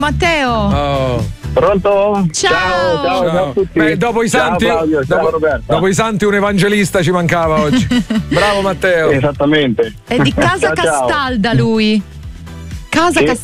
Matteo. Oh. Pronto? Ciao. Ciao a tutti. Beh, dopo i santi, ciao Claudio, ciao Roberta. dopo i santi un evangelista ci mancava oggi. Bravo Matteo. Esattamente. È di Casa Ciao, ciao. Castalda lui. Casa Sì. Castalda.